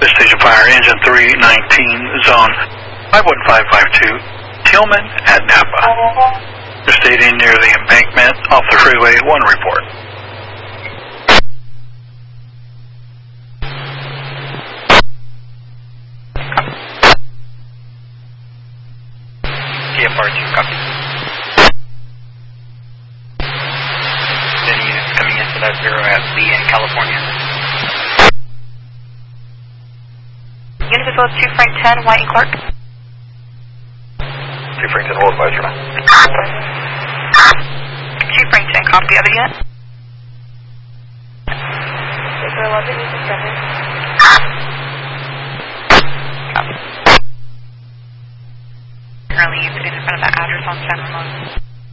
station fire, engine 319, zone 51552, Tillman at Napa. Proceeding near the embankment off the freeway, 1 report. TFR 2, copy. Any units coming into that 0 at Lee in California. Unit as well as 2 Frank 10, White and Clark. 2 Frank 10, hold advisory, man. 2 Frank 10, copy. Other unit? Baker 11, you suspended. Copy. Currently, you put in front of that address on San Ramon.